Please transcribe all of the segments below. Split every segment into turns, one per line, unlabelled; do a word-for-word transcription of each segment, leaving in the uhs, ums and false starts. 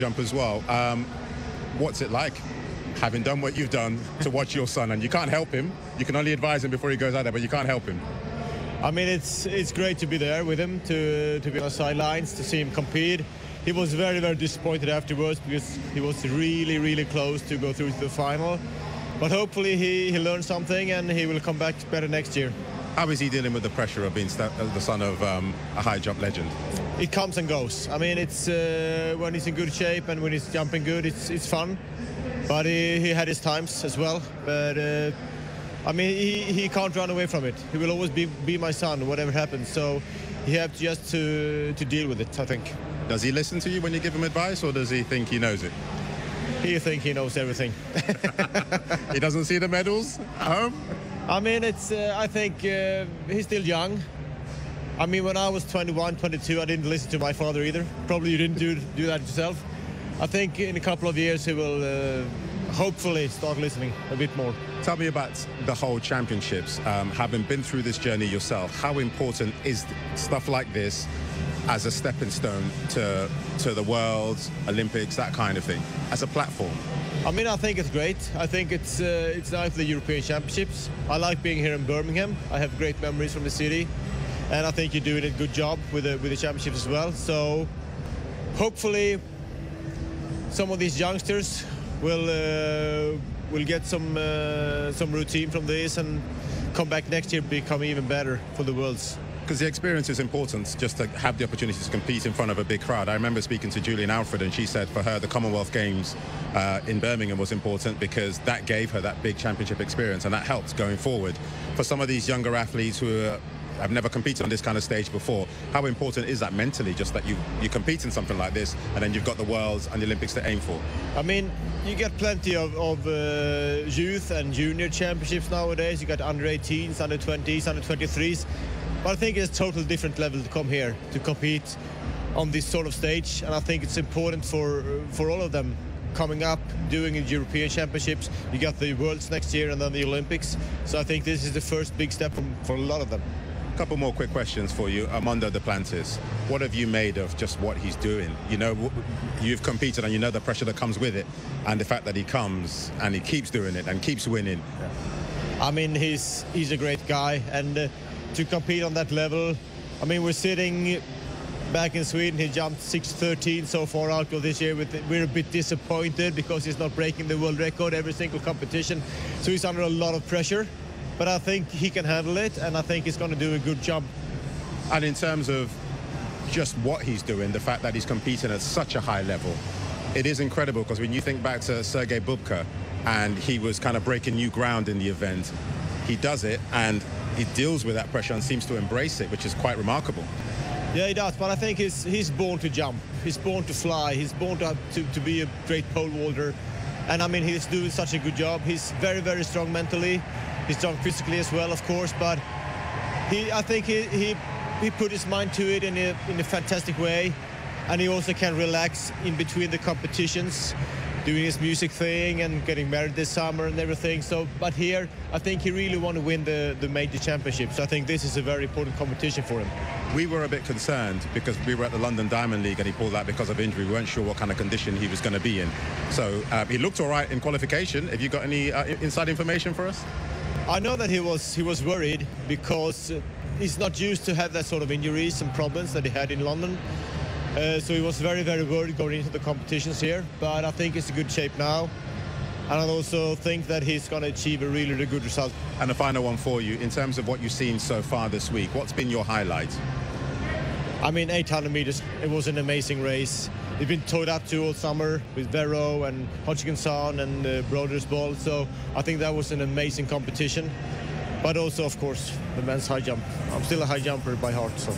jump as well. Um, what's it like, having done what you've done, to watch your son? And you can't help him. You can only advise him before he goes out there, but you can't help him.
I mean, it's it's great to be there with him, to to be on the sidelines, to see him compete. He was very, very disappointed afterwards because he was really, really close to go through to the final. But hopefully he, he learned something and he will come back better next year.
How is he dealing with the pressure of being the son of um, a high jump legend?
It comes and goes. I mean, it's uh, when he's in good shape and when he's jumping good, it's it's fun. But he, he had his times as well. But uh, I mean, he, he can't run away from it. He will always be be my son, whatever happens. So he has just to to deal with it, I think.
Does he listen to you when you give him advice, or does he think he knows it?
He thinks he knows everything.
He doesn't see the medals at home?
I mean, it's. Uh, I think uh, he's still young. I mean, when I was twenty-one, twenty-two, I didn't listen to my father either. Probably you didn't do do that yourself. I think in a couple of years he will uh, hopefully start listening a bit more.
Tell me about the whole championships. Um, having been through this journey yourself, how important is stuff like this as a stepping stone to to the Worlds, Olympics, that kind of thing, as a platform?
I mean, I think it's great. I think it's uh, it's nice for the European Championships. I like being here in Birmingham. I have great memories from the city, and I think you're doing a good job with the with the championships as well. So hopefully, some of these youngsters will uh, will get some uh, some routine from this and come back next year, become even better for the Worlds.
Because the experience is important, just to have the opportunity to compete in front of a big crowd. I remember speaking to Julian Alfred, and she said for her the Commonwealth Games uh, in Birmingham was important because that gave her that big championship experience, and that helped going forward. For some of these younger athletes who are, have never competed on this kind of stage before, how important is that mentally, just that you, you compete in something like this, and then you've got the Worlds and the Olympics to aim for?
I mean, you get plenty of, of uh, youth and junior championships nowadays. You got under eighteens, under twenties, under twenty-threes. But I think it's a total different level to come here to compete on this sort of stage, and I think it's important for for all of them coming up, doing the European Championships. You got the Worlds next year and then the Olympics. So I think this is the first big step from, for a lot of them.
A couple more quick questions for you. Armando Duplantis, what have you made of just what he's doing? You know, you've competed and you know the pressure that comes with it, and the fact that he comes and he keeps doing it and keeps winning.
Yeah. I mean, he's he's a great guy, and uh, to compete on that level, I mean, we're sitting back in Sweden. He jumped six thirteen so far out of this year. With we're a bit disappointed because he's not breaking the world record every single competition. So he's under a lot of pressure. But I think he can handle it, and I think he's going to do a good job.
And in terms of just what he's doing, the fact that he's competing at such a high level, it is incredible, because when you think back to Sergei Bubka, and he was kind of breaking new ground in the event, he does it, and he deals with that pressure and seems to embrace it, which is quite remarkable.
Yeah, he does, but I think he's, he's born to jump. He's born to fly. He's born to, to, to be a great pole vaulter. And, I mean, he's doing such a good job. He's very, very strong mentally. He's strong physically as well, of course, but he, I think he, he, he put his mind to it in a, in a fantastic way. And he also can relax in between the competitions, doing his music thing and getting married this summer and everything. So, but here, I think he really want to win the, the major championships. So I think this is a very important competition for him.
We were a bit concerned because we were at the London Diamond League and he pulled out because of injury. We weren't sure what kind of condition he was going to be in. So uh, he looked all right in qualification. Have you got any uh, inside information for us?
I know that he was he was worried because he's not used to have that sort of injuries and problems that he had in London. Uh, so he was very, very worried going into the competitions here. But I think he's in good shape now. And I also think that he's going to achieve a really, really good result.
And the final one for you, in terms of what you've seen so far this week, what's been your highlight?
I mean, eight hundred meters, it was an amazing race. It's been towed up to all summer with Vero and Hodgkinson and uh, Brodersboll. So I think that was an amazing competition. But also, of course, the men's high jump. I'm still a high jumper by heart, so.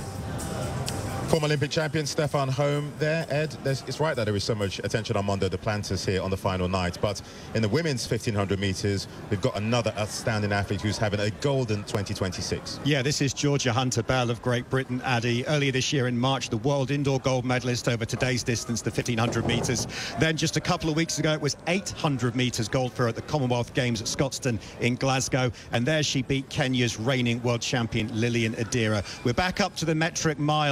Former Olympic champion Stefan Holm there. Ed, it's right that there is so much attention on Armando Duplantis here on the final night, but in the women's fifteen hundred meters, we've got another outstanding athlete who's having a golden twenty twenty-six.
Yeah, this is Georgia Hunter-Bell of Great Britain, Addy. Earlier this year in March, the world indoor gold medalist over today's distance, the fifteen hundred meters. Then just a couple of weeks ago, it was eight hundred meters gold for her at the Commonwealth Games at Scotstoun in Glasgow. And there she beat Kenya's reigning world champion, Lilian Adira. We're back up to the metric mile for the European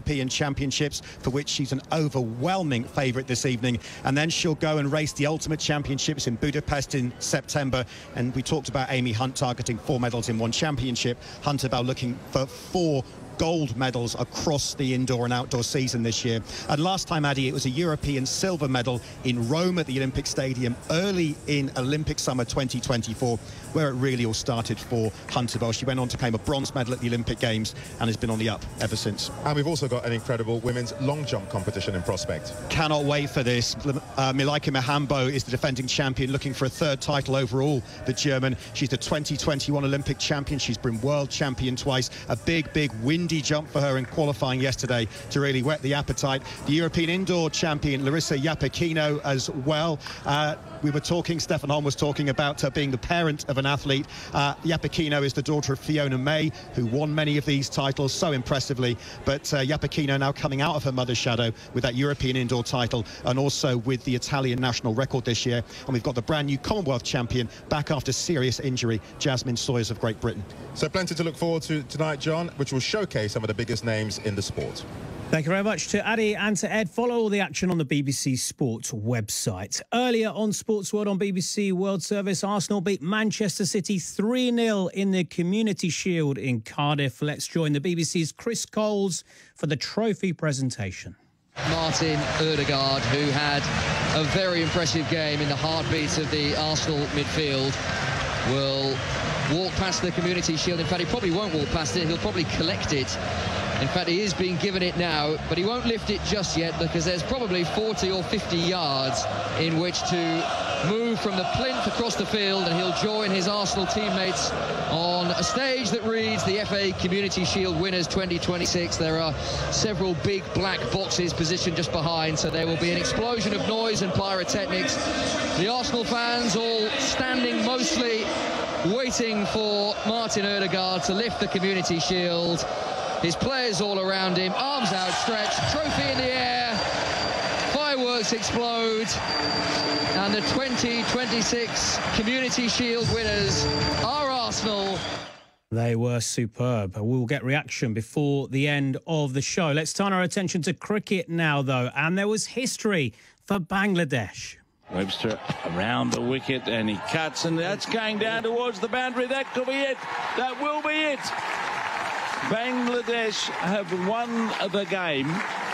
European Championships, for which she's an overwhelming favourite this evening. And then she'll go and race the Ultimate Championships in Budapest in September. And we talked about Amy Hunt targeting four medals in one championship. Hunter Bell looking for four gold medals across the indoor and outdoor season this year. And last time, Addy, it was a European silver medal in Rome at the Olympic Stadium early in Olympic summer twenty twenty-four, where it really all started for Hunter Bell. She went on to claim a bronze medal at the Olympic Games and has been on the up ever since.
And we've also got an incredible women's long jump competition in prospect.
Cannot wait for this. Uh, Milaika Mihambo is the defending champion, looking for a third title overall, the German. She's the twenty twenty-one Olympic champion. She's been world champion twice. A big, big win jump for her in qualifying yesterday to really whet the appetite. The European indoor champion Larissa Iapechino as well. Uh, we were talking, Stefan Holm was talking about her being the parent of an athlete. Uh, Iapechino is the daughter of Fiona May, who won many of these titles so impressively. But uh, Iapechino now coming out of her mother's shadow with that European indoor title and also with the Italian national record this year. And we've got the brand new Commonwealth champion back after serious injury, Jasmine Sawyers of Great Britain.
So plenty to look forward to tonight, John, which will showcase some of the biggest names in the sport.
Thank you very much to Addy and to Ed. Follow all the action on the B B C Sports website. Earlier on Sports World on B B C World Service, Arsenal beat Manchester City three nil in the Community Shield in Cardiff. Let's join the B B C's Chris Coles for the trophy presentation.
Martin Ødegaard, who had a very impressive game in the heartbeat of the Arsenal midfield, will walk past the Community Shield. In fact, he probably won't walk past it. He'll probably collect it. In fact, he is being given it now, but he won't lift it just yet because there's probably forty or fifty yards in which to move from the plinth across the field, and he'll join his Arsenal teammates on a stage that reads the F A Community Shield Winners twenty twenty-six. There are several big black boxes positioned just behind, so there will be an explosion of noise and pyrotechnics. The Arsenal fans all standing mostly waiting for Martin Ødegaard to lift the Community Shield. His players all around him, arms outstretched, trophy in the air, fireworks explode, and the twenty twenty-six Community Shield winners are Arsenal.
They were superb. We'll get reaction before the end of the show. Let's turn our attention to cricket now, though, and there was history for Bangladesh.
Webster around the wicket and he cuts, and that's going down towards the boundary. That could be it. That will be it. Bangladesh have won the game,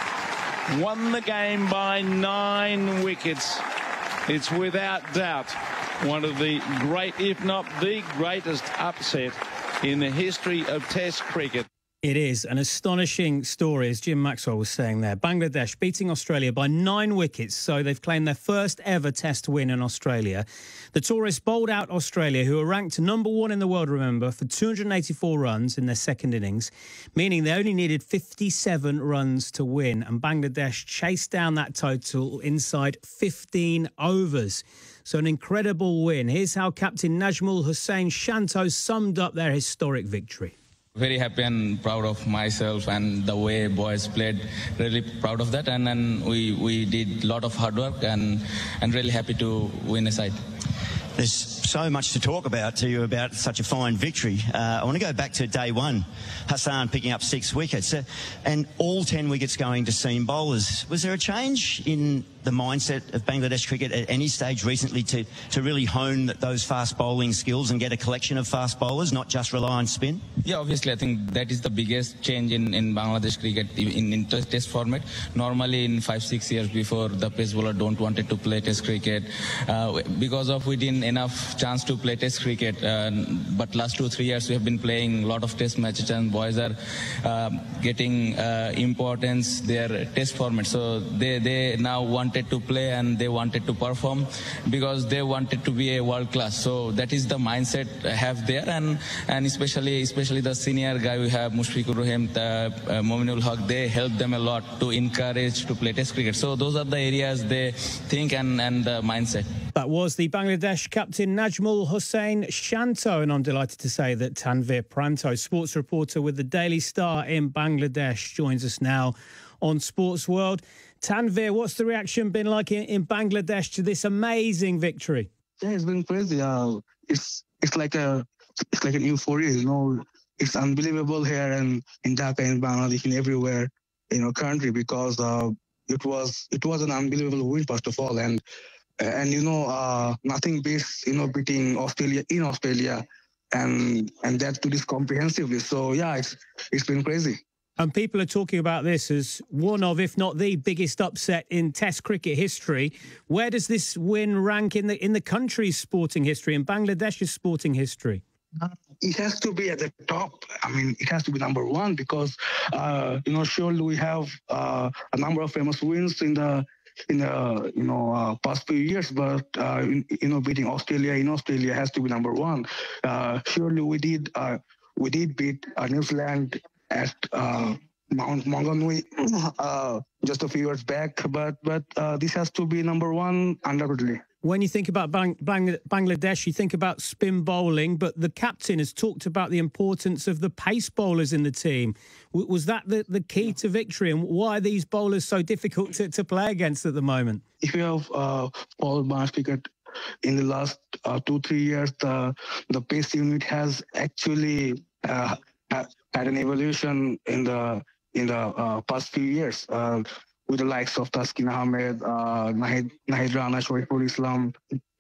won the game by nine wickets. It's without doubt one of the great, if not the greatest upset in the history of Test cricket.
It is an astonishing story, as Jim Maxwell was saying there. Bangladesh beating Australia by nine wickets, so they've claimed their first ever Test win in Australia. The tourists bowled out Australia, who are ranked number one in the world, remember, for two hundred eighty-four runs in their second innings, meaning they only needed fifty-seven runs to win, and Bangladesh chased down that total inside fifteen overs. So an incredible win. Here's how Captain Najmul Hussain Shanto summed up their historic victory.
Very happy and proud of myself and the way boys played. Really proud of that, and then we we did a lot of hard work, and and really happy to win a side.
There's so much to talk about to you about such a fine victory. Uh, I want to go back to day one. Hassan picking up six wickets, uh, and all ten wickets going to seam bowlers. Was there a change in the mindset of Bangladesh cricket at any stage recently to, to really hone those fast bowling skills and get a collection of fast bowlers, not just rely on spin?
Yeah, obviously, I think that is the biggest change in, in Bangladesh cricket in, in test format. Normally, in five, six years before, the pace bowler don't wanted to play test cricket uh, because of we didn't enough chance to play test cricket. Uh, but last two, three years, we have been playing a lot of test matches, and boys are uh, getting uh, importance their test format. So they, they now want wanted to play and they wanted to perform because they wanted to be a world class. So that is the mindset I have there, and and especially especially the senior guy we have, Mushfiqur Rahim, uh, uh, Mominul Haq, they help them a lot to encourage to play test cricket. So those are the areas they think and and the mindset.
That was the Bangladesh captain Najmul Hussain Shanto, and I'm delighted to say that Tanveer Pranto, sports reporter with the Daily Star in Bangladesh, joins us now on Sports World. Tanveer, what's the reaction been like in, in Bangladesh to this amazing victory?
Yeah, it's been crazy. Uh, it's it's like a it's like an euphoria, you know. It's unbelievable here and in Dhaka, in Bangladesh, and everywhere. you know country because uh, it was it was an unbelievable win first of all, and and you know uh, nothing beats you know beating Australia in Australia, and and that to this comprehensively. So yeah, it's it's been crazy.
And people are talking about this as one of, if not the biggest upset in Test cricket history. Where does this win rank in the in the country's sporting history, in Bangladesh's sporting history?
It has to be at the top. I mean, it has to be number one because, uh, you know, surely we have uh, a number of famous wins in the in the you know uh, past few years, but uh, you know, beating Australia in Australia has to be number one. Uh, surely we did uh, we did beat uh, New Zealand at uh, Mount Maunganui uh, just a few years back, but but uh, this has to be number one undoubtedly.
When you think about Bang, Bang, Bangladesh, you think about spin bowling, but the captain has talked about the importance of the pace bowlers in the team. W was that the, the key to victory, and why are these bowlers so difficult to, to play against at the moment?
If you have uh, followed Bangladesh cricket in the last uh, two, three years, the, the pace unit has actually uh, had an evolution in the in the uh, past few years. Uh, with the likes of Taskin Ahmed, uh, Nahid, Nahid Rana, Shoriful Islam,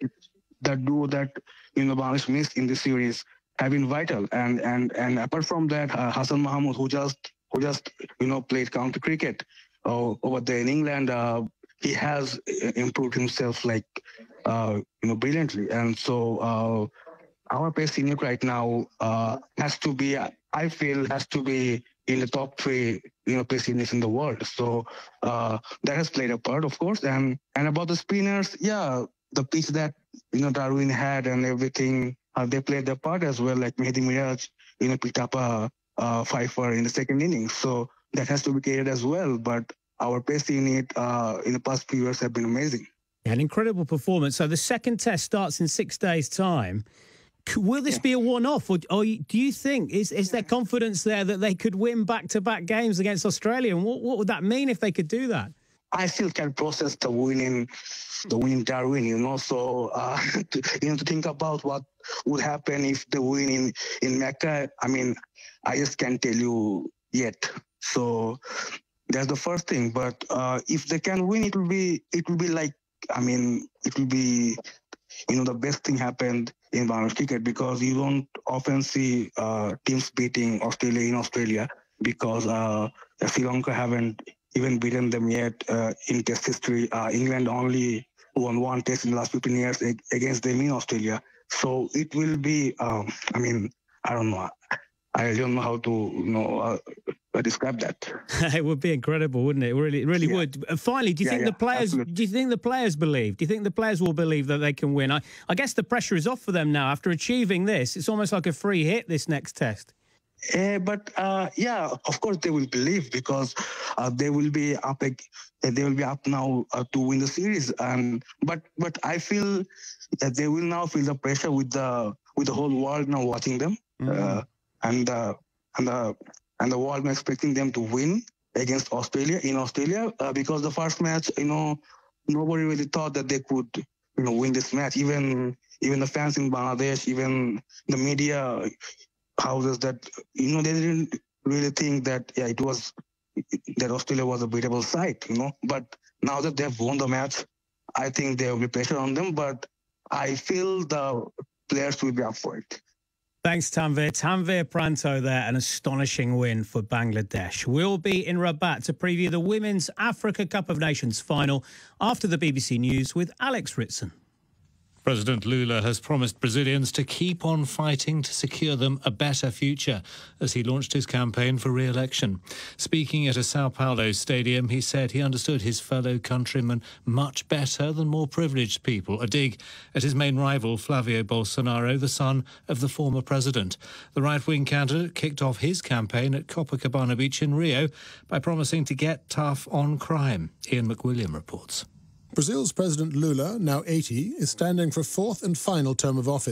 that duo that you know Bangladesh missed in this series have been vital. And and and apart from that, uh, Hassan Mahmood, who just who just you know played county cricket uh, over there in England, uh, he has improved himself like uh, you know brilliantly. And so uh, our pace unit right now uh, has to be, I feel, has to be in the top three, you know, pace units in the world. So uh, that has played a part, of course. And and about the spinners, yeah, the pitch that you know Darwin had and everything, uh, they played their part as well. Like Mehdi Miraj, you know, picked up a, a fifer in the second innings, so that has to be carried as well. But our pace unit uh, in the past few years have been amazing.
Yeah, an incredible performance. So the second test starts in six days' time. Will this be a one-off, or, or do you think, is, is there confidence there that they could win back-to-back games against Australia? And what, what would that mean if they could do that?
I still can process the winning, the winning Darwin, you know. So, uh, to, you know, to think about what would happen if the win in, in Mecca, I mean, I just can't tell you yet. So that's the first thing. But uh, if they can win, it will be, it will be like, I mean, it will be, you know, the best thing happened in Bangladesh cricket, because you don't often see uh, teams beating Australia in Australia, because uh, Sri Lanka haven't even beaten them yet uh, in Test history. Uh, England only won one Test in the last fifteen years against them in Australia. So it will be, um, I mean, I don't know. I don't know how to, you know, uh, describe that.
It would be incredible, wouldn't it? It really, it really yeah. would. Uh, finally, do you yeah, think yeah, the players? Absolutely. Do you think the players believe? Do you think the players will believe that they can win? I, I guess the pressure is off for them now after achieving this. It's almost like a free hit this next test.
Uh, but uh, yeah, of course they will believe, because uh, they will be up. Uh, they will be up now uh, to win the series. And but but I feel that they will now feel the pressure with the with the whole world now watching them. Mm-hmm. uh, and uh, and the and the world expecting them to win against Australia in Australia, uh, because the first match, you know, nobody really thought that they could, you know, win this match. Even even the fans in Bangladesh, even the media houses, that you know, they didn't really think that yeah, it was that Australia was a beatable side, you know. But now that they've won the match, I think there will be pressure on them. But I feel the players will be up for it.
Thanks, Tanvir. Tanvir Pranto there, an astonishing win for Bangladesh. We'll be in Rabat to preview the Women's Africa Cup of Nations final after the B B C News with Alex Ritson.
President Lula has promised Brazilians to keep on fighting to secure them a better future as he launched his campaign for re-election. Speaking at a Sao Paulo stadium, he said he understood his fellow countrymen much better than more privileged people, a dig at his main rival, Flavio Bolsonaro, the son of the former president. The right-wing candidate kicked off his campaign at Copacabana Beach in Rio by promising to get tough on crime. Ian McWilliam reports.
Brazil's President Lula, now eighty, is standing for a fourth and final term of office.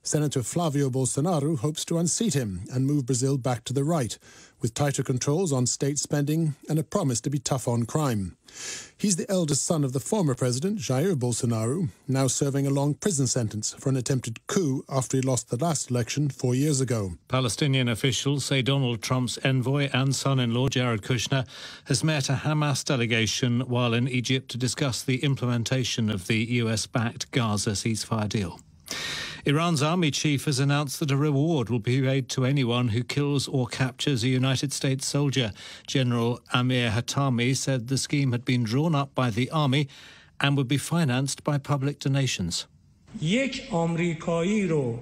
Senator Flavio Bolsonaro hopes to unseat him and move Brazil back to the right, with tighter controls on state spending and a promise to be tough on crime. He's the eldest son of the former president, Jair Bolsonaro, now serving a long prison sentence for an attempted coup after he lost the last election four years ago.
Palestinian officials say Donald Trump's envoy and son-in-law, Jared Kushner, has met a Hamas delegation while in Egypt to discuss the implementation of the U S-backed Gaza ceasefire deal. Iran's army chief has announced that a reward will be paid to anyone who kills or captures a United States soldier. General Amir Hatami said the scheme had been drawn up by the army and would be financed by public donations.
یک آمریکایی رو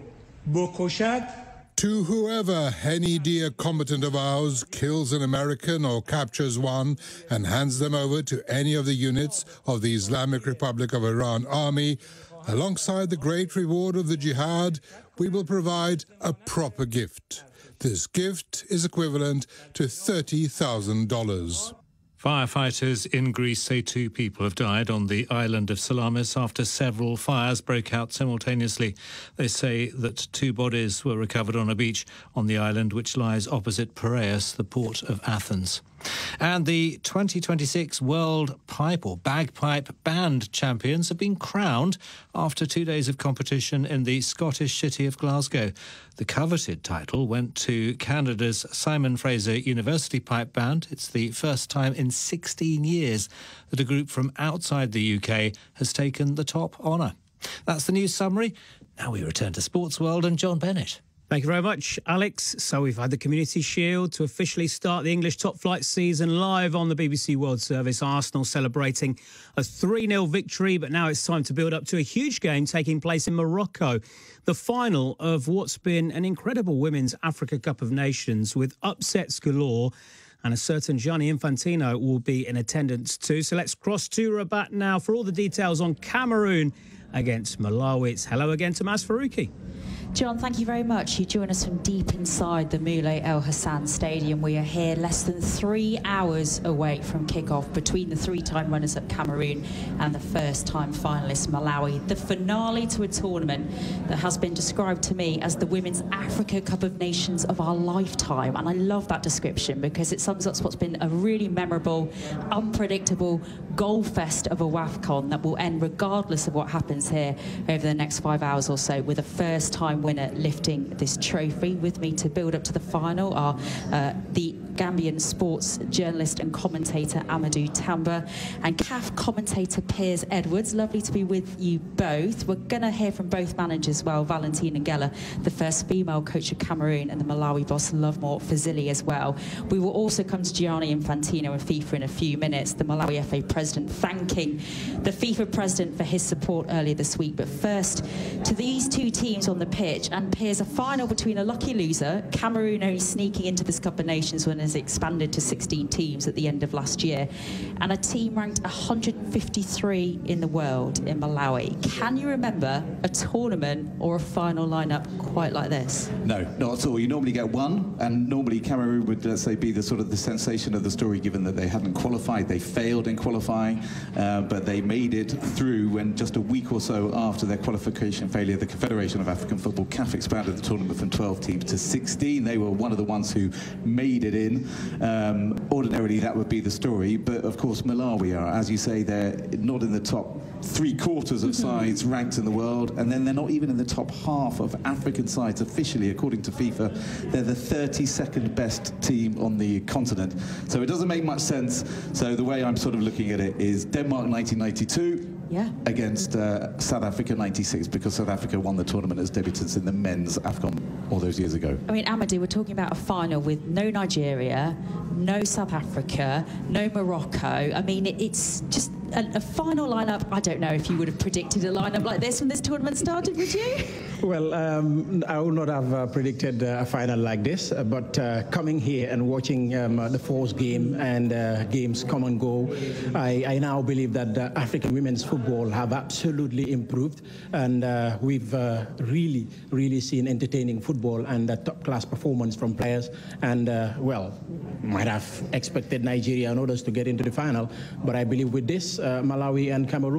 بکشد.
To whoever, any dear combatant of ours, kills an American or captures one and hands them over to any of the units of the Islamic Republic of Iran Army, alongside the great reward of the jihad, we will provide a proper gift. This gift is equivalent to thirty thousand dollars.
Firefighters in Greece say two people have died on the island of Salamis after several fires broke out simultaneously. They say that two bodies were recovered on a beach on the island, which lies opposite Piraeus, the port of Athens. And the twenty twenty-six World Pipe or Bagpipe Band champions have been crowned after two days of competition in the Scottish city of Glasgow. The coveted title went to Canada's Simon Fraser University Pipe Band. It's the first time in sixteen years that a group from outside the U K has taken the top honour. That's the news summary. Now we return to Sports World and John Bennett.
Thank you very much, Alex. So we've had the Community Shield to officially start the English top flight season live on the B B C World Service. Arsenal celebrating a three nil victory, but now it's time to build up to a huge game taking place in Morocco. The final of what's been an incredible Women's Africa Cup of Nations with upsets galore. And a certain Gianni Infantino will be in attendance too. So let's cross to Rabat now for all the details on Cameroon against Malawi. It's hello again to Maz Faruqi.
John, thank you very much. You join us from deep inside the Moulay El Hassan Stadium. We are here less than three hours away from kick-off between the three-time runners-up Cameroon and the first-time finalists Malawi. The finale to a tournament that has been described to me as the Women's Africa Cup of Nations of our lifetime. And I love that description because it sums up what's been a really memorable, unpredictable goal fest of a WAFCON that will end regardless of what happens here over the next five hours or so, with a first-time winner lifting this trophy. With me to build up to the final are uh, the Gambian sports journalist and commentator Amadou Tamba and C A F commentator Piers Edwards. Lovely to be with you both. We're going to hear from both managers as well, Valentina Geller, the first female coach of Cameroon, and the Malawi boss Lovemore Fazili as well. We will also come to Gianni Infantino and FIFA in a few minutes, the Malawi F A president thanking the FIFA president for his support earlier this week. But first, to these two teams on the pitch, and Piers, a final between a lucky loser, Cameroon only sneaking into this Cup of Nations when it's expanded to sixteen teams at the end of last year, and a team ranked one hundred fifty-three in the world in Malawi. Can you remember a tournament or a final lineup quite like this?
No, not at all. You normally get one, and normally Cameroon would, let's say, be the sort of the sensation of the story, given that they hadn't qualified. They failed in qualifying, uh, but they made it through when just a week or so after their qualification failure, the Confederation of African Football, C A F, expanded the tournament from twelve teams to sixteen. They were one of the ones who made it in. Um, ordinarily, that would be the story, but of course, Malawi are, as you say, they're not in the top three quarters of sides ranked in the world, and then they're not even in the top half of African sides officially, according to FIFA. They're the thirty-second best team on the continent, so it doesn't make much sense. So the way I'm sort of looking at it is Denmark nineteen ninety-two.
Yeah.
Against uh, South Africa ninety-six, because South Africa won the tournament as debutants in the men's AFCON all those years ago.
I mean, Amadou, we're talking about a final with no Nigeria, no South Africa, no Morocco. I mean, it, it's just a, a final lineup. I don't know if you would have predicted a lineup like this when this tournament started, would you?
Well, um, I would not have uh, predicted uh, a final like this, uh, but uh, coming here and watching um, uh, the fourth game and uh, games come and go, I, I now believe that uh, African women's football have absolutely improved, and uh, we've uh, really, really seen entertaining football and uh, top-class performance from players. And, uh, well, might have expected Nigeria and others to get into the final, but I believe with this, uh, Malawi and Cameroon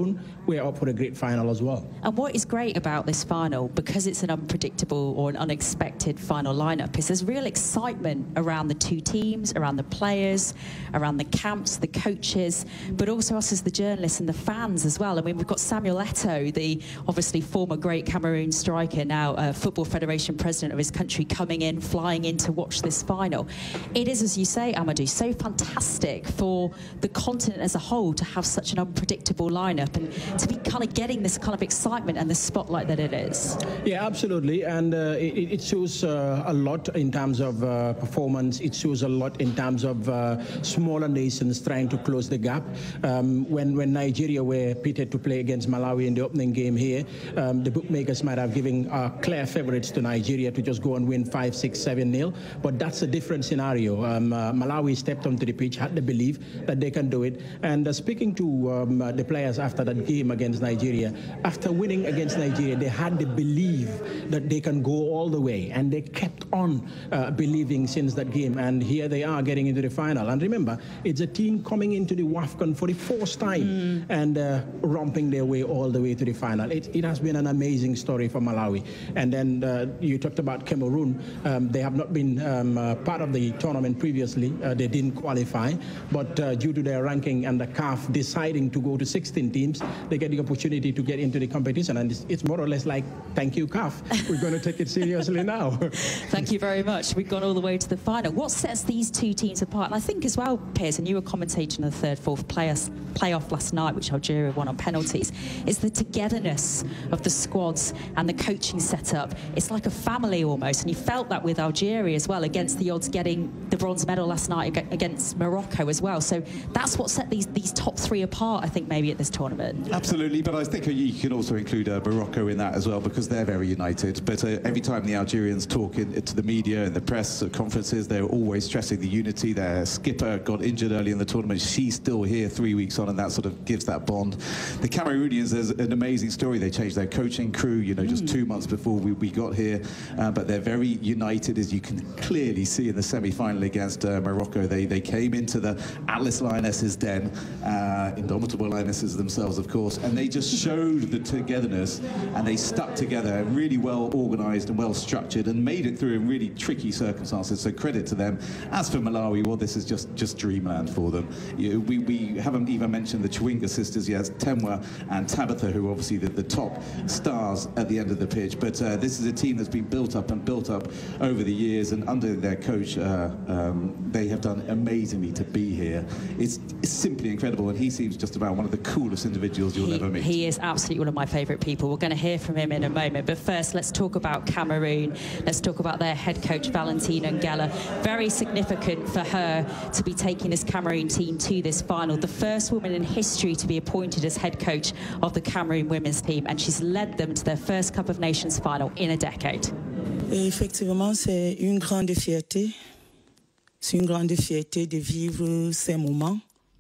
we're up for a great final as well.
And what is great about this final, because it's an unpredictable or an unexpected final lineup, is there's real excitement around the two teams, around the players, around the camps, the coaches, but also us as the journalists and the fans as well. I mean, we've got Samuel Eto'o, the obviously former great Cameroon striker, now uh, Football Federation president of his country, coming in, flying in to watch this final. It is, as you say, Amadou, so fantastic for the continent as a whole to have such an unpredictable lineup and to be kind of getting this kind of excitement and the spotlight that it is.
Yeah, absolutely, and uh, it, it shows uh, a lot in terms of uh, performance. It shows a lot in terms of uh, smaller nations trying to close the gap. Um, when, when Nigeria were pitted to play against Malawi in the opening game here, um, the bookmakers might have given uh, clear favourites to Nigeria to just go and win five, six, seven nil, but that's a different scenario. Um, uh, Malawi stepped onto the pitch, had the belief that they can do it, and uh, speaking to um, uh, the players after that game against Nigeria, after winning against Nigeria, they had the belief that they can go all the way, and they kept on uh, believing since that game, and here they are getting into the final. And remember, it's a team coming into the WAFCON for the fourth time mm. and uh, romping their way all the way to the final. It, it has been an amazing story for Malawi. And then uh, you talked about Cameroon. Um, they have not been um, uh, part of the tournament previously. Uh, they didn't qualify, but uh, due to their ranking and the C A F deciding to go to sixteen teams, they get the opportunity to get into the competition. And it's, it's more or less like, thank you, C A F. We're going to take it seriously now.
Thank you very much. We've gone all the way to the final. What sets these two teams apart? And I think as well, Piers, and you were commentating on the third, fourth players, playoff last night, which Algeria won on penalties, is the togetherness of the squads and the coaching setup. It's like a family almost, and you felt that with Algeria as well, against the odds getting the bronze medal last night against Morocco as well. So that's what set these, these top three apart, I think, maybe at this tournament.
Absolutely, but I think you can also include uh, Morocco in that as well, because they're very united. But uh, every time the Algerians talk in, to the media and the press conferences, they're always stressing the unity. Their skipper got injured early in the tournament. She's still here three weeks on, and that sort of gives that bond. The Cameroonians, there's an amazing story. They changed their coaching crew, you know, just mm. two months before we, we got here, uh, but they're very united, as you can clearly see in the semi-final against uh, Morocco. They they came into the Atlas Lionesses den, uh, indomitable Lionesses themselves, of course, and they just showed the togetherness, and they stuck together, really well organised and well structured, and made it through in really tricky circumstances. So credit to them. As for Malawi, well, this is just just dreamland for them. You know, we we haven't even mentioned the Chwinga sisters yet, Temwa and Tabitha, who are obviously the, the top stars at the end of the pitch. But uh, this is a team that's been built up and built up over the years, and under their coach, uh, um, they have done amazingly to be here. It's, it's simply incredible, and he seems just about one of the coolest individuals you'll
he,
ever meet.
He is absolutely one of my favourite people. We're going to hear from him in a moment, but first let's talk about Cameroon. Let's talk about their head coach, Valentina Ngella. Very significant for her to be taking this Cameroon team to this final. The first woman in history to be appointed as head coach of the Cameroon women's team, and she's led them to their first Cup of Nations final in a decade.
Et effectivement, c'est une grande fierté. C'est une grande fierté de vivre ces moments.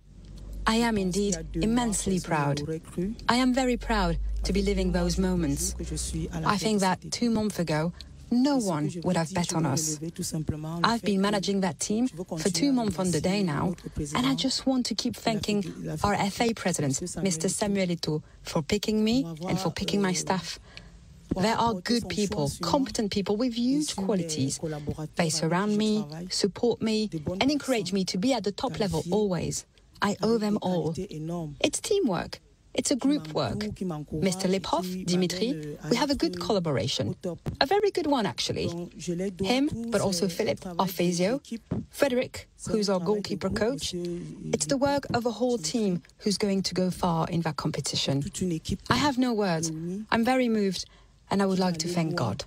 I am indeed immensely proud. I am very proud to be living those moments. I think that two months ago, no one would have bet on us. I've been managing that team for two months on the day now, and I just want to keep thanking our F A president, Mister Samuel Eto'o, for picking me and for picking my staff. There are good people, competent people with huge qualities. They surround me, support me, and encourage me to be at the top level always. I owe them all. It's teamwork. It's a group work. Mister Lipov, Dimitri, we have a good collaboration. A very good one, actually. Him, but also Philip, our physio. Frederick, who's our goalkeeper coach. It's the work of a whole team who's going to go far in that competition. I have no words. I'm very moved, and I would like to thank God.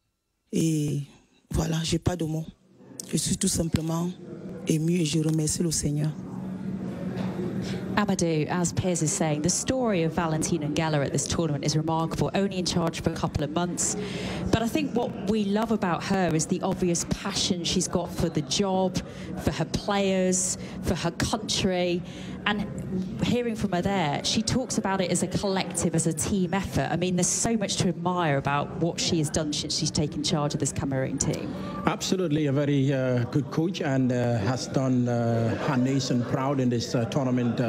Et voilà, j'ai pas de mots. Je suis tout simplement ému et je remercie le Seigneur.
Amadou, as Piers is saying, the story of Valentina Ngella at this tournament is remarkable, only in charge for a couple of months. But I think what we love about her is the obvious passion she's got for the job, for her players, for her country. And hearing from her there, she talks about it as a collective, as a team effort. I mean, there's so much to admire about what she has done since she's taken charge of this Cameroon team.
Absolutely, a very uh, good coach, and uh, has done uh, her nation proud in this uh, tournament uh,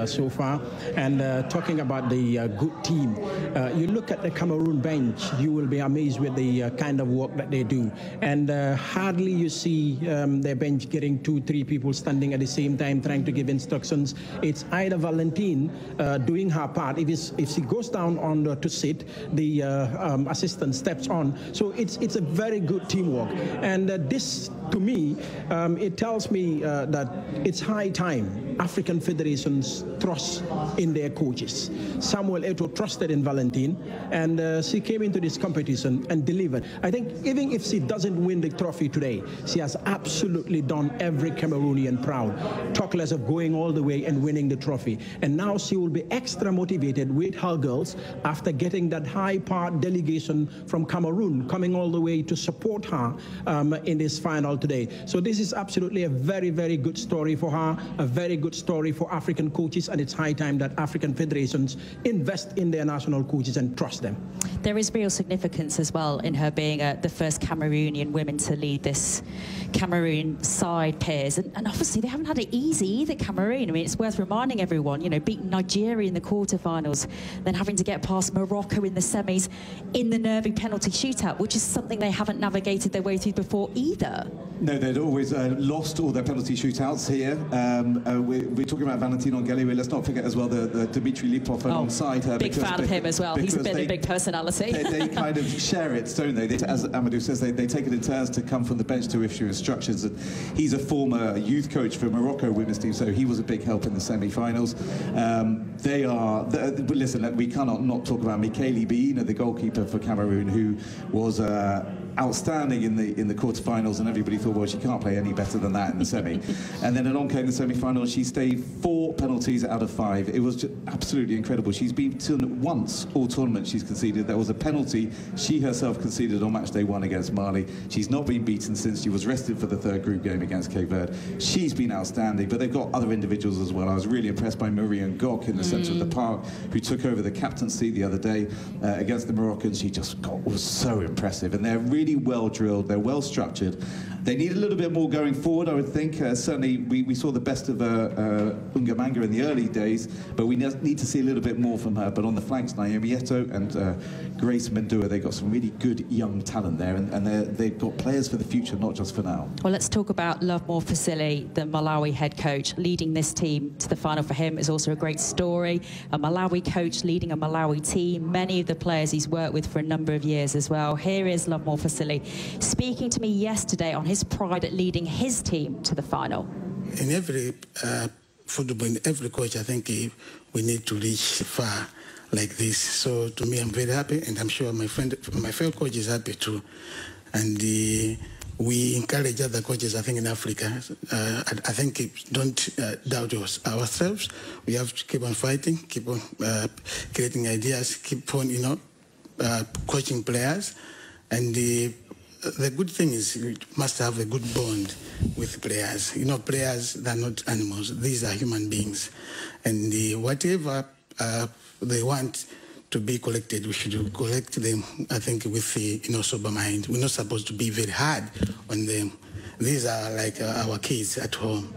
so far. And uh, talking about the uh, good team, uh, you look at the Cameroon bench, you will be amazed with the uh, kind of work that they do. And uh, hardly you see um, their bench getting two, three people standing at the same time trying to give instructions. It's either Valentine uh, doing her part. If, it's, if she goes down on the, to sit, the uh, um, assistant steps on. So it's, it's a very good teamwork. And uh, this, to me, um, it tells me uh, that it's high time African federations trust in their coaches. Samuel Eto'o trusted in Valentine, and uh, she came into this competition and delivered. I think even if she doesn't win the trophy today, she has absolutely done every Cameroonian proud. Talk less of going all the way and winning the trophy. And now she will be extra motivated with her girls after getting that high-part delegation from Cameroon coming all the way to support her um, in this final today. So this is absolutely a very, very good story for her, a very good story for African coaches, and it's high time that African federations invest in their national coaches and trust them.
There is real significance as well in her being uh, the first Cameroonian woman to lead this Cameroon side pairs, and, and obviously they haven't had it easy either, Cameroon. I mean, it's worth reminding everyone, you know, beating Nigeria in the quarterfinals, then having to get past Morocco in the semis in the nervy penalty shootout, which is something they haven't navigated their way through before either.
No, they'd always uh, lost all their penalty shootouts here. Um, uh, we're, we're talking about Valentine Ongelewe. Let's not forget as well the, the Dimitri Lipov alongside
oh,
her.
Big fan of him as well. He's been
they,
a big personality.
They, they kind of share it, don't they? they? As Amadou says, they, they take it in turns to come from the bench to issue instructions. And he's a former youth coach for Morocco women's team, so he was a big help in the semi-finals. Um, they are, but listen, we cannot not talk about Michele Beina, the goalkeeper for Cameroon, who was uh, outstanding in the in the quarterfinals, and everybody thought, well, she can't play any better than that in the semi. And then along came the semi-final, she stayed four penalties out of five. It was just absolutely incredible. She's beaten once all tournament she's conceded. There was a penalty she herself conceded on match day one against Mali. She's not been beaten since she was rested for the third group game against Cape Verde. She's been outstanding, but they've got other individuals as well. I was really impressed by Marion Gok in the mm. centre of the park, who took over the captaincy the other day uh, against the Moroccans. She just got, was so impressive, and they're really well drilled, they're well structured. They need a little bit more going forward, I would think. Uh, certainly, we, we saw the best of uh, uh, Ungamanga in the early days, but we need to see a little bit more from her. But on the flanks, Naomi Eto'o and uh, Grace Mendua, they've got some really good young talent there, and, and they've got players for the future, not just for now.
Well, let's talk about Lovemore Fasili, the Malawi head coach. Leading this team to the final for him is also a great story. A Malawi coach leading a Malawi team, many of the players he's worked with for a number of years as well. Here is Lovemore Fasili speaking to me yesterday on his pride at leading his team to the final.
In every uh, football, in every coach, I think uh, we need to reach far like this. So to me, I'm very happy, and I'm sure my friend, my fellow coach is happy too. And uh, we encourage other coaches, I think, in Africa. Uh, I, I think don't uh, doubt us, ourselves. We have to keep on fighting, keep on uh, creating ideas, keep on, you know, uh, coaching players. And the, the good thing is you must have a good bond with players. You know, players, they're not animals. These are human beings. And the, whatever uh, they want to be collected, we should collect them, I think, with the, you know, sober mind. We're not supposed to be very hard on them. These are like uh, our kids at home.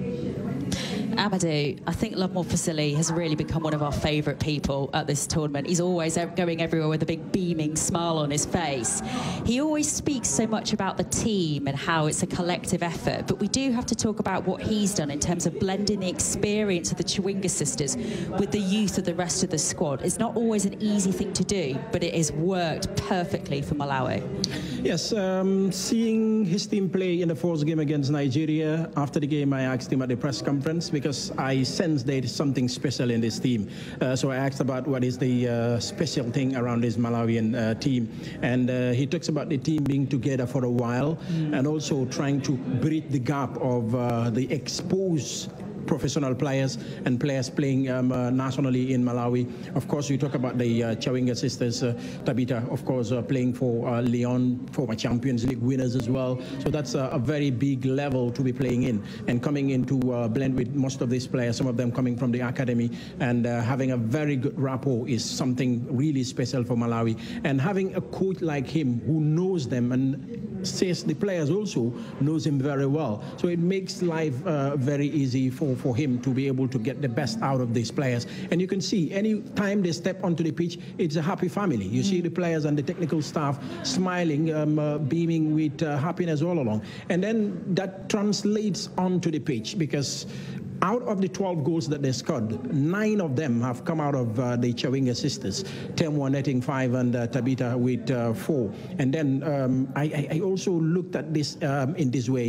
Amadou, I think Lovemore Fasili has really become one of our favourite people at this tournament. He's always going everywhere with a big beaming smile on his face. He always speaks so much about the team and how it's a collective effort, but we do have to talk about what he's done in terms of blending the experience of the Chawinga sisters with the youth of the rest of the squad. It's not always an easy thing to do, but it has worked perfectly for Malawi.
Yes, um, seeing his team play in the fourth game against Nigeria, after the game I asked him at the press conference, because I sense there is something special in this team. Uh, so I asked about what is the uh, special thing around this Malawian uh, team. And uh, he talks about the team being together for a while mm. and also trying to bridge the gap of uh, the exposed professional players and players playing um, uh, nationally in Malawi. Of course, we talk about the uh, Chawinga sisters, uh, Tabita, of course, uh, playing for uh, Lyon, former Champions League winners as well. So that's a, a very big level to be playing in, and coming in to uh, blend with most of these players, some of them coming from the academy, and uh, having a very good rapport is something really special for Malawi. And having a coach like him who knows them and says the players also knows him very well. So it makes life uh, very easy for for, for him to be able to get the best out of these players. And you can see any time they step onto the pitch, it's a happy family. You mm. see the players and the technical staff smiling, um, uh, beaming with uh, happiness all along. And then that translates onto the pitch, because out of the twelve goals that they scored, nine of them have come out of uh, the Chawinga sisters. Temwa netting five and uh, Tabitha with uh, four. And then um, I, I also looked at this um, in this way.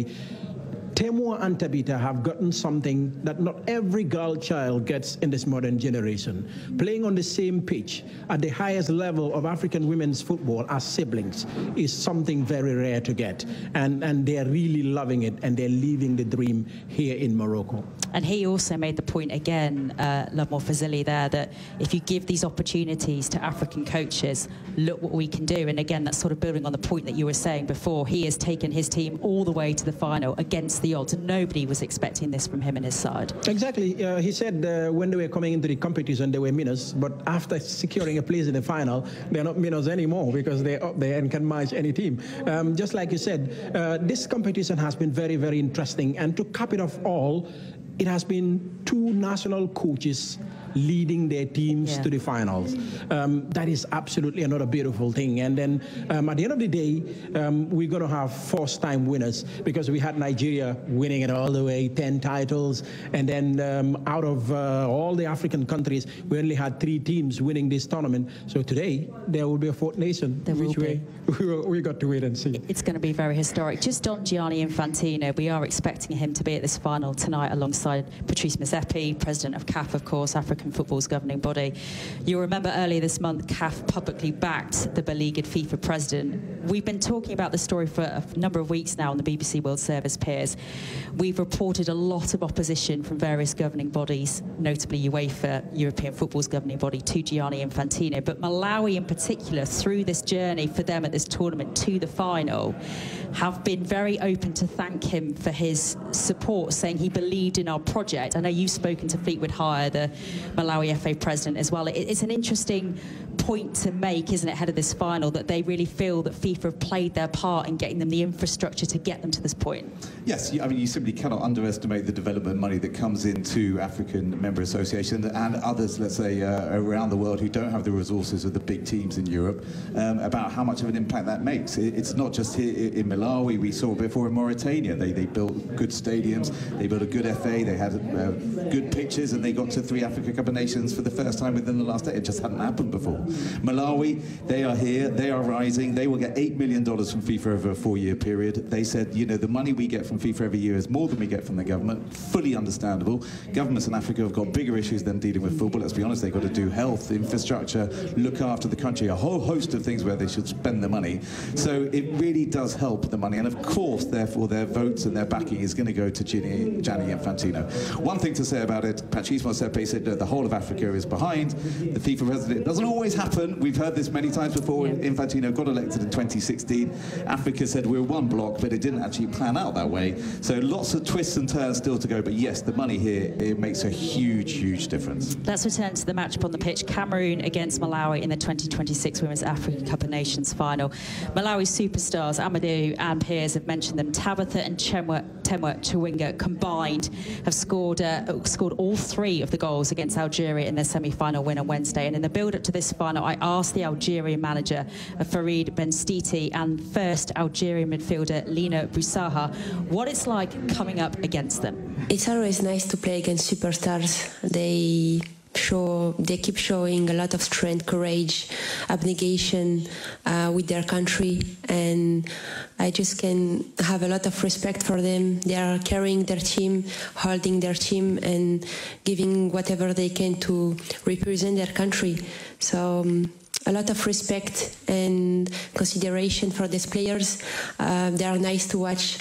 Temwa and Tabitha have gotten something that not every girl child gets in this modern generation. Playing on the same pitch at the highest level of African women's football as siblings is something very rare to get. And, and they're really loving it, and they're living the dream here in Morocco.
And he also made the point again, uh, Lovemore Fazili there, that if you give these opportunities to African coaches, look what we can do. And again, that's sort of building on the point that you were saying before. He has taken his team all the way to the final against the odds, and nobody was expecting this from him and his side.
Exactly. Uh, he said uh, when they were coming into the competition, they were minnows, but after securing a place in the final, they're not minnows anymore, because they're up there and can match any team. Um, just like you said, uh, this competition has been very, very interesting. And to cap it off all, it has been two national coaches leading their teams yeah. to the finals. Um, that is absolutely another beautiful thing. And then um, at the end of the day, um, we're going to have first-time winners, because we had Nigeria winning it all the way, ten titles. And then um, out of uh, all the African countries, we only had three teams winning this tournament. So today, there will be a fourth nation.
There
which
will
way
be.
we, we got to wait and see.
It's going to be very historic. Just on Gianni Infantino, we are expecting him to be at this final tonight alongside Patrice Motsepe, president of C A F, of course, African football's governing body. You'll remember earlier this month, C A F publicly backed the beleaguered FIFA president. We've been talking about this story for a number of weeks now on the B B C World Service, Piers. We've reported a lot of opposition from various governing bodies, notably UEFA, European football's governing body, to Gianni Infantino. But Malawi in particular, through this journey for them at this tournament to the final, have been very open to thank him for his support, saying he believed in our project. I know you've spoken to Fleetwood Hire, the Malawi F A president, as well. It's an interesting point to make, isn't it, ahead of this final, that they really feel that FIFA have played their part in getting them the infrastructure to get them to this point.
Yes, I mean, you simply cannot underestimate the development money that comes into African member associations and others, let's say, uh, around the world who don't have the resources of the big teams in Europe, um, about how much of an impact that makes. It's not just here in Malawi. We saw before in Mauritania. They, they built good stadiums, they built a good F A, they had uh, good pitches, and they got to three Africa Cup of Nations for the first time within the last decade. It just hadn't happened before. Malawi, they are here, they are rising. They will get eight million dollars from FIFA over a four-year period. They said, you know, the money we get from FIFA every year is more than we get from the government. Fully understandable. Governments in Africa have got bigger issues than dealing with football. Let's be honest, they've got to do health, infrastructure, look after the country, a whole host of things where they should spend the money. So it really does help the money. And of course, therefore, their votes and their backing is going to go to Gianni, Gianni Infantino. One thing to say about it, Patrice Motsepe said that the whole of Africa is behind the FIFA president. It doesn't always happen. We've heard this many times before. Infantino got elected in twenty sixteen. Africa said we're one block, but it didn't actually plan out that way. So lots of twists and turns still to go. But yes, the money here, it makes a huge, huge difference.
Let's return to the match upon the pitch. Cameroon against Malawi in the twenty twenty-six Women's Africa Cup of Nations final. Malawi's superstars, Amadou and Piers have mentioned them. Tabitha and Temwa Chawinga combined have scored uh, scored all three of the goals against Algeria in their semi-final win on Wednesday. And in the build-up to this final, I asked the Algerian manager, uh, Farid Benstiti, and first Algerian midfielder Lina Boussaha, what it's like coming up against them.
It's always nice to play against superstars. They show, they keep showing a lot of strength, courage, abnegation uh, with their country, and I just can have a lot of respect for them. They are carrying their team, holding their team, and giving whatever they can to represent their country. So um, a lot of respect and consideration for these players. Uh, they are nice to watch,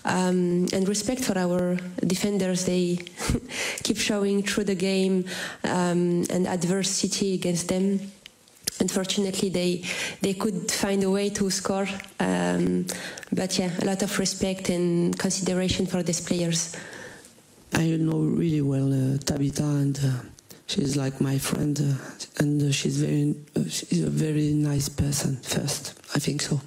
um, and respect for our defenders. They keep showing through the game um, and adversity against them. Unfortunately, they they could find a way to score, um, but yeah, a lot of respect and consideration for these players.
I know really well uh, Tabitha, and uh, she's like my friend, uh, and uh, she's very uh, she's a very nice person. First, I think so.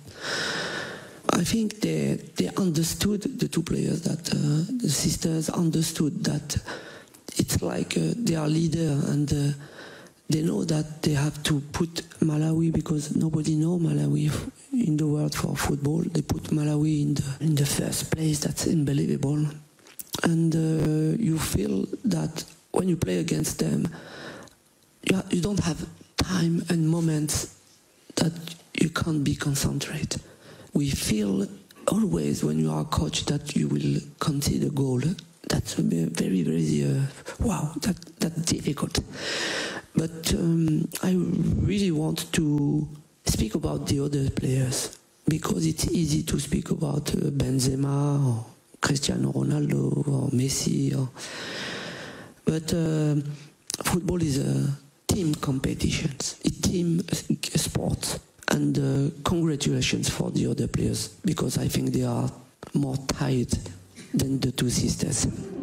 I think they they understood, the two players, that uh, the sisters understood that it's like uh, they are leader, and uh, they know that they have to put Malawi, because nobody knows Malawi in the world for football. They put Malawi in the in the first place. That's unbelievable. And uh, you feel that when you play against them, you, you don't have time and moments that you can't be concentrated. We feel always when you are a coach that you will concede a goal. That's very, very, uh, wow, that, that's difficult. But um, I really want to speak about the other players, because it's easy to speak about uh, Benzema or Cristiano Ronaldo or Messi. Or, but uh, football is a team competition, a team sport. And uh, congratulations for the other players, because I think they are more tired than the two sisters.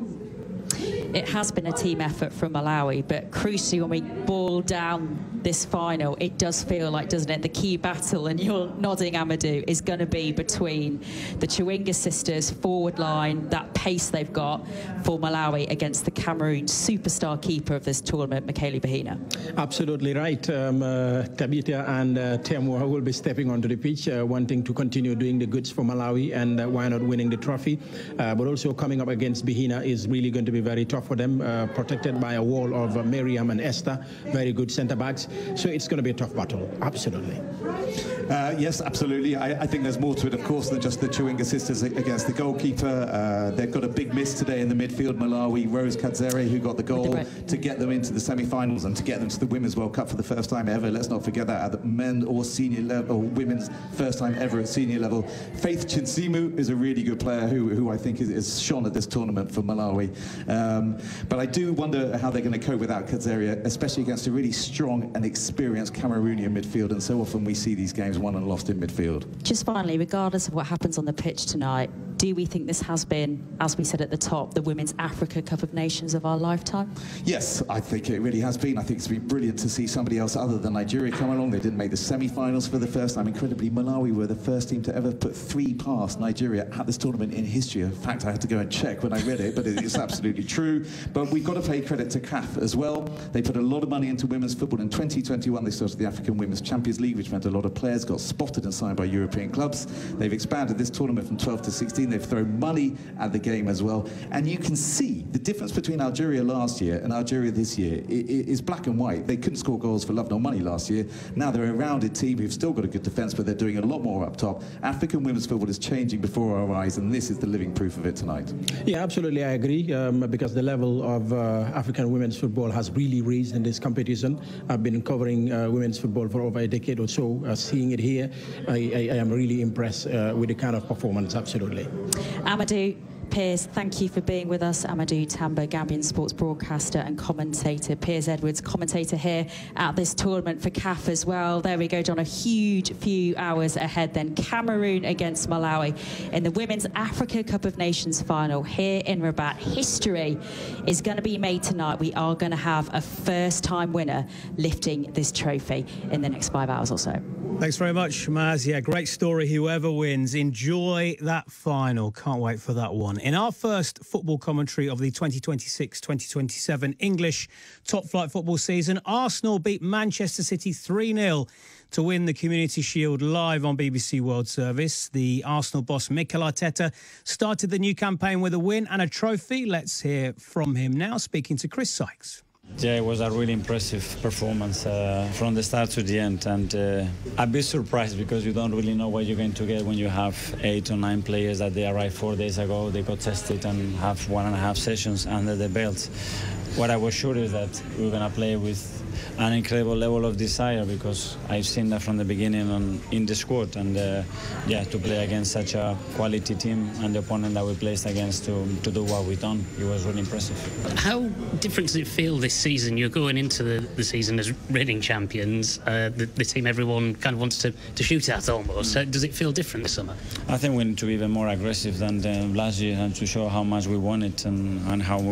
It has been a team effort from Malawi, but crucially, when we boil down this final, it does feel like, doesn't it, the key battle, and you're nodding, Amadou, is going to be between the Chawinga sisters, forward line, that pace they've got for Malawi, against the Cameroon superstar keeper of this tournament, Michaeli Bahina.
Absolutely right. Um, uh, Tabita and uh, Temwa will be stepping onto the pitch, uh, wanting to continue doing the goods for Malawi, and uh, why not winning the trophy. Uh, but also coming up against Bahina is really going to be very tough for them, uh, protected by a wall of uh, Miriam and Esther, very good centre-backs. So it's going to be a tough battle, absolutely.
Uh, yes, absolutely. I, I think there's more to it, of course, than just the Chawinga sisters against the goalkeeper. Uh, they've got a big miss today in the midfield, Malawi, Rose Kadzere, who got the goal to get them into the semi-finals and to get them to the Women's World Cup for the first time ever. Let's not forget that, at the men or senior level, or women's first time ever at senior level. Faith Chinsimu is a really good player who, who I think is, is shone at this tournament for Malawi. Um, but I do wonder how they're going to cope without Kadzere, especially against a really strong and experienced Cameroonian midfield, and so often we see these games won and lost in midfield.
Just finally, regardless of what happens on the pitch tonight, do we think this has been, as we said at the top, the Women's Africa Cup of Nations of our lifetime?
Yes, I think it really has been. I think it's been brilliant to see somebody else other than Nigeria come along. They didn't make the semi-finals for the first time. Incredibly, Malawi were the first team to ever put three past Nigeria at this tournament in history. In fact, I had to go and check when I read it, but it's absolutely true. But we've got to pay credit to C A F as well. They put a lot of money into women's football. In twenty twenty-one, they started the African Women's Champions League, which meant a lot of players got spotted and signed by European clubs. They've expanded this tournament from twelve to sixteen. They've thrown money at the game as well. And you can see the difference between Algeria last year and Algeria this year is black and white. They couldn't score goals for love nor money last year. Now they're a rounded team who've still got a good defence, but they're doing a lot more up top. African women's football is changing before our eyes, and this is the living proof of it tonight.
Yeah, absolutely, I agree, um, because the level of uh, African women's football has really raised in this competition. I've been covering uh, women's football for over a decade or so. Uh, seeing it here, I, I, I am really impressed uh, with the kind of performance, absolutely.
Amadou, Piers, thank you for being with us. Amadou Tamba, Gambian sports broadcaster and commentator. Piers Edwards, commentator here at this tournament for C A F as well. There we go, John, a huge few hours ahead then. Cameroon against Malawi in the Women's Africa Cup of Nations final here in Rabat. History is going to be made tonight. We are going to have a first-time winner lifting this trophy in the next five hours or so.
Thanks very much, Maz. Yeah, great story. Whoever wins, enjoy that final. Can't wait for that one. In our first football commentary of the twenty twenty-six twenty twenty-seven English top-flight football season, Arsenal beat Manchester City three nil to win the Community Shield live on B B C World Service. The Arsenal boss, Mikel Arteta, started the new campaign with a win and a trophy. Let's hear from him now, speaking to Chris Sykes.
Yeah, it was a really impressive performance uh, from the start to the end, and uh, a bit surprised because you don't really know what you're going to get when you have eight or nine players that they arrived four days ago. They got tested and have one and a half sessions under the belt. What I was sure is that we were going to play with an incredible level of desire, because I've seen that from the beginning on, in the squad, and uh, yeah, to play against such a quality team and the opponent that we placed against to, to do what we've done, it was really impressive.
How different does it feel this season? You're going into the, the season as reigning champions, uh, the, the team everyone kind of wants to, to shoot at almost. Mm. Does it feel different this summer?
I think we need to be even more aggressive than uh, last year and to show how much we want it and, and how we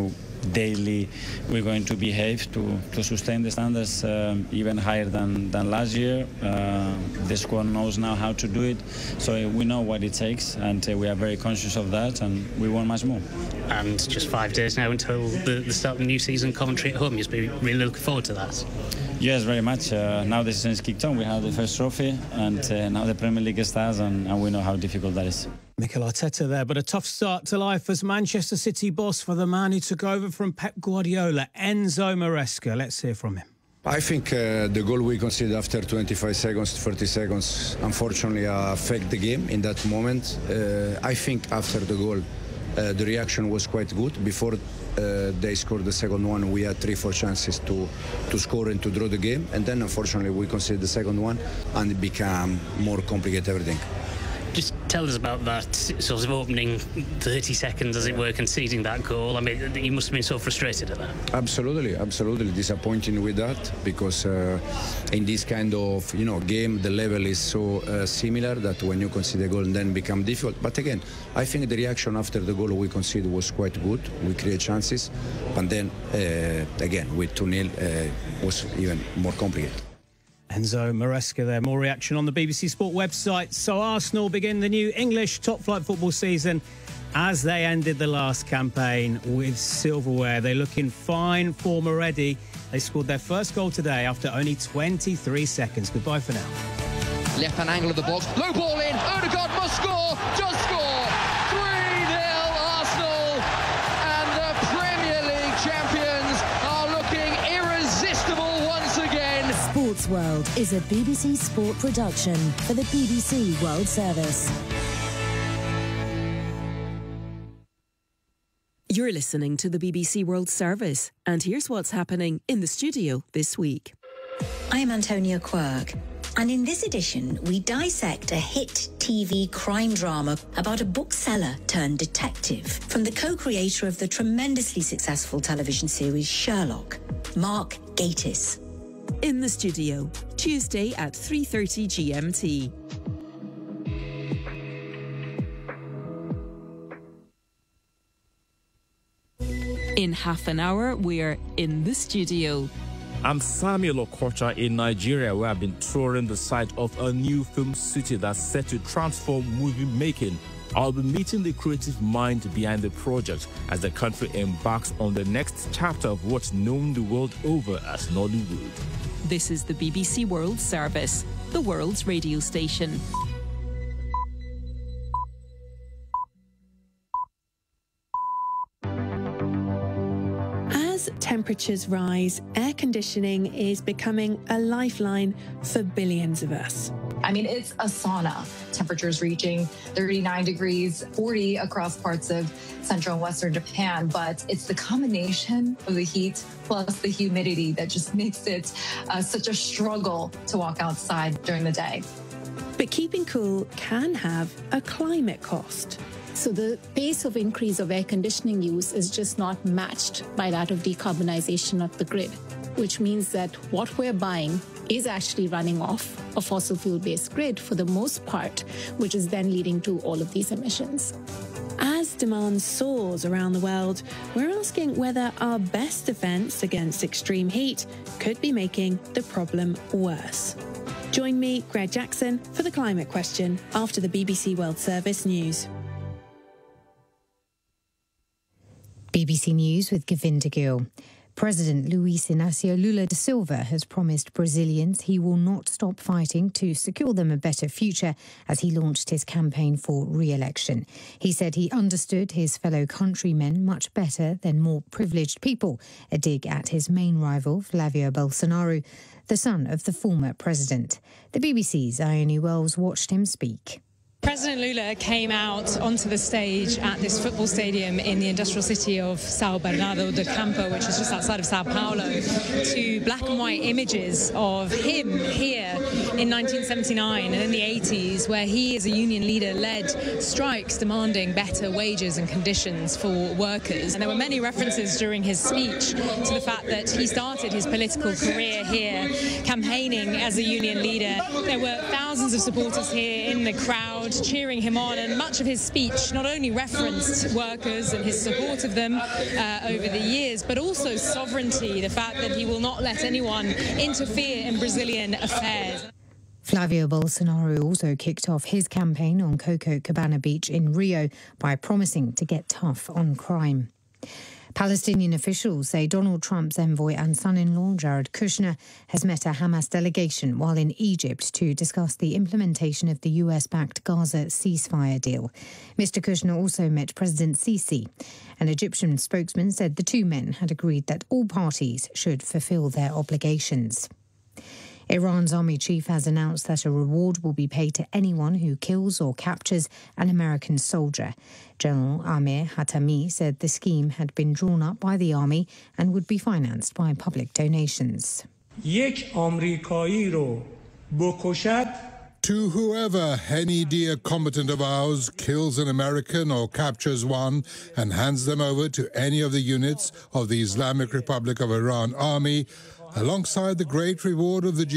daily we're going to behave to, to sustain the standards um, even higher than, than last year. Uh, the squad knows now how to do it, so we know what it takes, and uh, we are very conscious of that, and we want much more.
And just five days now until the, the start of the new season, Coventry at home. You'll be really looking forward to that.
Yes, very much. Uh, now the season is kicked on. We have the first trophy, and uh, now the Premier League starts, and, and we know how difficult that is.
Mikel Arteta there, but a tough start to life as Manchester City boss for the man who took over from Pep Guardiola, Enzo Maresca. Let's hear from him.
I think uh, the goal we conceded after twenty-five seconds, thirty seconds, unfortunately uh, affected the game in that moment. Uh, I think after the goal, uh, the reaction was quite good. Before uh, they scored the second one, we had three, four chances to, to score and to draw the game. And then, unfortunately, we conceded the second one, and it became more complicated everything.
Just tell us about that sort of opening thirty seconds, as it were, conceding that goal. I mean, you must have been so frustrated at that.
Absolutely, absolutely disappointing with that, because uh, in this kind of you know game, the level is so uh, similar that when you concede a goal, then become difficult. But again, I think the reaction after the goal we conceded was quite good. We create chances, but then uh, again with two nil uh, was even more complicated.
Enzo Maresca there. More reaction on the B B C Sport website. So Arsenal begin the new English top-flight football season as they ended the last campaign with silverware. They look in fine form already. They scored their first goal today after only twenty-three seconds. Goodbye for now.
Left-hand angle of the box. Low ball in. Odegaard must score. Just score. three nil Arsenal. And the Premier League champions are looking irresistible once again.
Sports World is a B B C Sport production for the B B C World Service.
You're listening to the B B C World Service, and here's what's happening in the studio this week.
I'm Antonia Quirk, and in this edition, we dissect a hit T V crime drama about a bookseller turned detective from the co-creator of the tremendously successful television series Sherlock, Mark Gatiss.
In the studio, Tuesday at three thirty G M T. In half an hour, we're in the studio.
I'm Samuel Okocha in Nigeria, where I've been touring the site of a new film city that's set to transform movie making. I'll be meeting the creative mind behind the project as the country embarks on the next chapter of what's known the world over as Nollywood.
This is the B B C World Service, the world's radio station.
As temperatures rise, air conditioning is becoming a lifeline for billions of us.
I mean, it's a sauna. Temperatures reaching thirty-nine degrees, forty across parts of central and western Japan. But it's the combination of the heat plus the humidity that just makes it uh, such a struggle to walk outside during the day.
But keeping cool can have a climate cost.
So the pace of increase of air conditioning use is just not matched by that of decarbonization of the grid, which means that what we're buying is actually running off a fossil fuel-based grid for the most part, which is then leading to all of these emissions.
As demand soars around the world, we're asking whether our best defense against extreme heat could be making the problem worse. Join me, Greg Jackson, for the climate question after the B B C World Service news.
B B C News with Govinda Gill. President Luiz Inácio Lula da Silva has promised Brazilians he will not stop fighting to secure them a better future as he launched his campaign for re-election. He said he understood his fellow countrymen much better than more privileged people, a dig at his main rival, Flavio Bolsonaro, the son of the former president. The B B C's Ione Wells watched him speak.
President Lula came out onto the stage at this football stadium in the industrial city of São Bernardo do Campo, which is just outside of Sao Paulo, to black and white images of him here in nineteen seventy-nine and in the eighties, where he as a union leader led strikes demanding better wages and conditions for workers. And there were many references during his speech to the fact that he started his political career here campaigning as a union leader. There were thousands thousands of supporters here in the crowd cheering him on, and much of his speech not only referenced workers and his support of them uh, over the years, but also sovereignty, the fact that he will not let anyone interfere in Brazilian affairs.
Flavio Bolsonaro also kicked off his campaign on Copacabana Beach in Rio by promising to get tough on crime. Palestinian officials say Donald Trump's envoy and son-in-law Jared Kushner has met a Hamas delegation while in Egypt to discuss the implementation of the U S-backed Gaza ceasefire deal. Mister Kushner also met President Sisi. An Egyptian spokesman said the two men had agreed that all parties should fulfill their obligations. Iran's army chief has announced that a reward will be paid to anyone who kills or captures an American soldier. General Amir Hatami said the scheme had been drawn up by the army and would be financed by public donations.
To whoever, any dear combatant of ours, kills an American or captures one and hands them over to any of the units of the Islamic Republic of Iran army, alongside the great reward of the